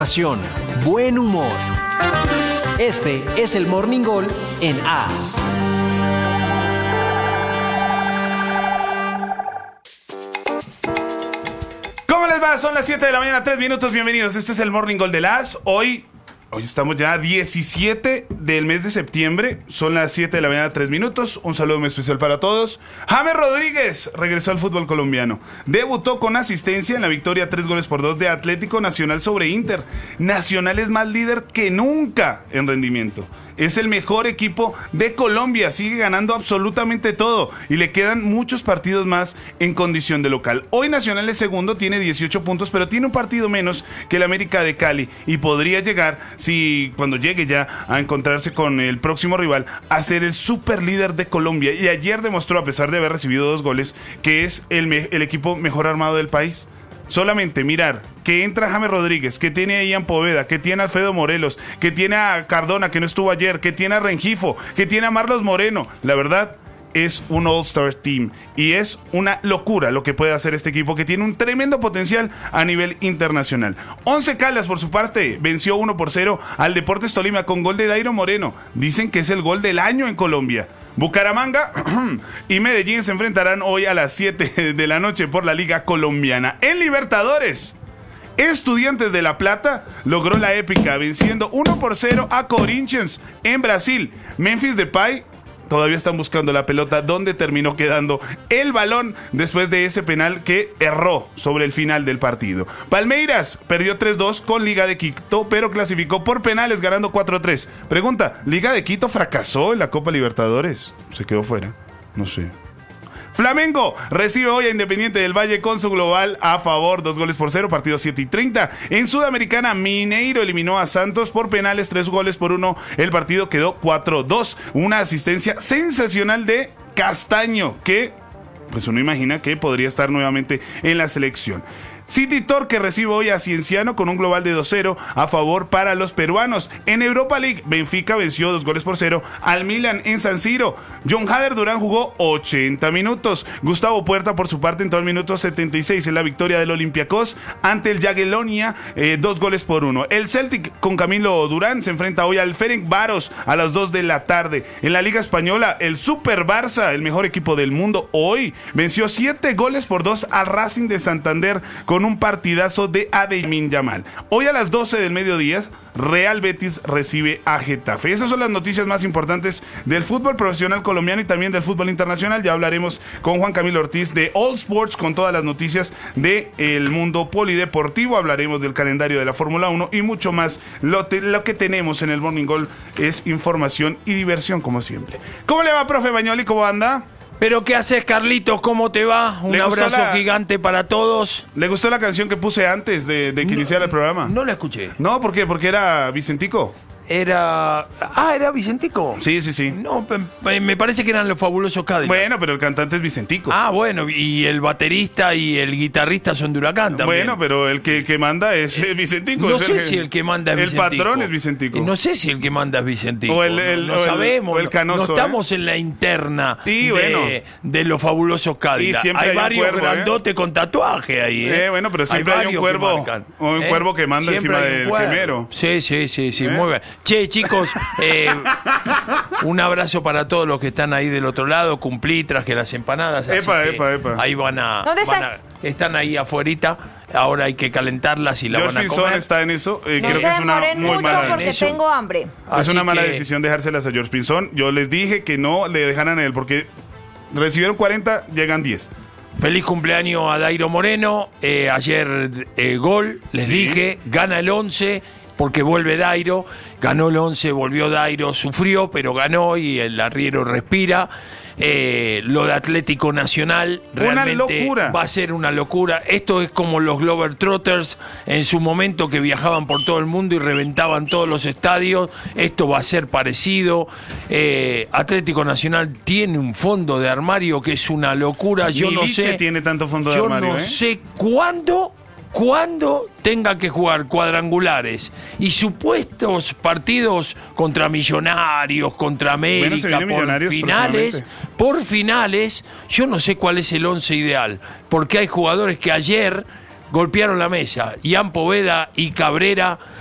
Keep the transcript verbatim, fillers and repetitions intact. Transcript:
Buen humor. Este es el Morning Goal en A S. ¿Cómo les va? Son las siete de la mañana, tres minutos. Bienvenidos. Este es el Morning Goal de las. Hoy, hoy estamos ya diecisiete del mes de septiembre. Son las siete de la mañana, tres minutos. Un saludo muy especial para todos. James Rodríguez regresó al fútbol colombiano. Debutó con asistencia en la victoria tres goles por dos de Atlético Nacional sobre Inter. Nacional es más líder que nunca en rendimiento. Es el mejor equipo de Colombia, sigue ganando absolutamente todo y le quedan muchos partidos más en condición de local. Hoy Nacional es segundo, tiene dieciocho puntos, pero tiene un partido menos que el América de Cali y podría llegar, si cuando llegue ya a encontrarse con el próximo rival, a ser el super líder de Colombia. Y ayer demostró, a pesar de haber recibido dos goles, que es el, me- el equipo mejor armado del país. Solamente mirar que entra James Rodríguez, que tiene a Ian Poveda, que tiene a Alfredo Morelos, que tiene a Cardona, que no estuvo ayer, que tiene a Rengifo, que tiene a Marlos Moreno. La verdad, es un All-Star Team y es una locura lo que puede hacer este equipo, que tiene un tremendo potencial a nivel internacional. Once Caldas, por su parte, venció uno por cero al Deportes Tolima con gol de Dairo Moreno. Dicen que es el gol del año en Colombia. Bucaramanga y Medellín se enfrentarán hoy a las siete de la noche por la Liga Colombiana. En Libertadores, Estudiantes de La Plata logró la épica venciendo uno por cero a Corinthians en Brasil. Memphis Depay todavía están buscando la pelota donde terminó quedando el balón después de ese penal que erró sobre el final del partido. Palmeiras perdió tres dos con Liga de Quito, pero clasificó por penales ganando cuatro tres. Pregunta, ¿Liga de Quito fracasó en la Copa Libertadores? Se quedó fuera, no sé. Flamengo recibe hoy a Independiente del Valle con su global a favor, dos goles por cero, partido siete y treinta. En Sudamericana, Mineiro eliminó a Santos por penales, tres goles por uno. El partido quedó cuatro dos. Una asistencia sensacional de Castaño, que pues uno imagina que podría estar nuevamente en la selección. City Torque recibe hoy a Cienciano con un global de dos cero a favor para los peruanos. En Europa League, Benfica venció dos goles por cero al Milan en San Siro. John Hader Durán jugó ochenta minutos. Gustavo Puerta, por su parte, entró al minuto setenta y seis en la victoria del Olympiacos ante el Jagiellonia, eh, dos goles por uno. El Celtic con Camilo Durán se enfrenta hoy al Ferencváros a las dos de la tarde. En la Liga Española, el Super Barça, el mejor equipo del mundo, hoy venció siete goles por dos al Racing de Santander con un partidazo de Ademin Yamal. Hoy a las doce del mediodía, Real Betis recibe a Getafe. Esas son las noticias más importantes del fútbol profesional colombiano y también del fútbol internacional. Ya hablaremos con Juan Camilo Ortiz de All Sports con todas las noticias del mundo polideportivo. Hablaremos del calendario de la Fórmula uno y mucho más. Lo, te, lo que tenemos en el Morning Goal es información y diversión, como siempre. ¿Cómo le va, profe Bañoli? ¿Cómo anda? ¿Pero qué haces, Carlitos? ¿Cómo te va? Un abrazo la... gigante para todos. ¿Le gustó la canción que puse antes de, de que no, iniciara el programa? No la escuché. No, ¿por qué? Porque era Vicentico. Era... Ah, ¿era Vicentico? Sí, sí, sí. No, me parece que eran los Fabulosos Cadillacs. Bueno, pero el cantante es Vicentico. Ah, bueno, y el baterista y el guitarrista son de Huracán también. Bueno, pero el que, que manda es eh, Vicentico. No es sé el, si el que manda es Vicentico. El patrón es Vicentico. No sé si el que manda es Vicentico. O el, el, no, no o sabemos. El, o el canoso, no estamos ¿eh? en la interna y, de, bueno. de los Fabulosos Cadillacs. Hay, hay varios cuervo, grandotes ¿eh? con tatuaje ahí. ¿eh? Eh, bueno, pero siempre hay, hay un cuervo un ¿eh? cuervo que manda siempre encima del cuervo. Quemero. Sí, sí, sí, sí, ¿Eh? muy bien. Che, chicos, Eh, un abrazo para todos los que están ahí del otro lado. Cumplí, traje las empanadas. Epa, epa, epa. Ahí van a. ¿Dónde van están? A, están ahí afuerita. Ahora hay que calentarlas y la George van a comer. Pinzón está en eso. Eh, no creo que es una muy mucho mala porque decisión. tengo hambre. Es Así una mala que... decisión dejárselas a George Pinzón. Yo les dije que no le dejaran a él porque recibieron cuarenta, llegan diez. Feliz cumpleaños a Dairo Moreno. Eh, ayer eh, gol, les sí. dije, gana el once. Porque vuelve Dairo, ganó el once, volvió Dairo, sufrió, pero ganó y el arriero respira. Eh, lo de Atlético Nacional realmente una locura. Va a ser una locura. Esto es como los Globetrotters en su momento que viajaban por todo el mundo y reventaban todos los estadios. Esto va a ser parecido. Eh, Atlético Nacional tiene un fondo de armario que es una locura. Yo Ni no Liche sé. tiene tanto fondo de yo armario. no ¿eh? sé cuándo. Cuando tenga que jugar cuadrangulares y supuestos partidos contra Millonarios, contra América, bueno, por finales, por finales, yo no sé cuál es el once ideal, porque hay jugadores que ayer golpearon la mesa. Ian Poveda y Cabrera